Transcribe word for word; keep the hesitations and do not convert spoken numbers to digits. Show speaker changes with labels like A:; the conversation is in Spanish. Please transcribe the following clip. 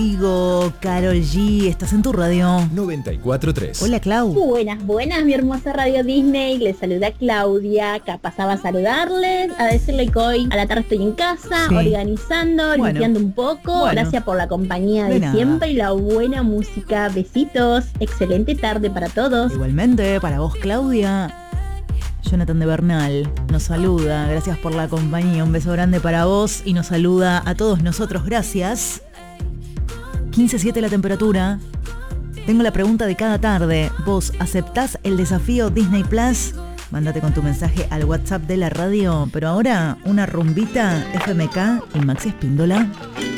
A: Digo, Karol G, estás en tu radio
B: noventa y cuatro punto tres.
A: Hola, Clau.
C: Buenas, buenas, mi hermosa Radio Disney. Les saluda Claudia. Acá pasaba a saludarles, a decirle que hoy a la tarde estoy en casa,
A: Sí.
C: organizando,
A: Bueno.
C: limpiando un poco.
A: Bueno.
C: Gracias por la compañía de,
A: De nada.
C: siempre y la buena música. Besitos. Excelente tarde para todos.
A: Igualmente, para vos, Claudia. Jonathan de Bernal nos saluda. Gracias por la compañía. Un beso grande para vos y nos saluda a todos nosotros. Gracias. quince siete la temperatura. Tengo la pregunta de cada tarde. ¿Vos aceptás el desafío Disney Plus? Mándate con tu mensaje al WhatsApp de la radio. Pero ahora, una rumbita F M K y Maxi Espíndola.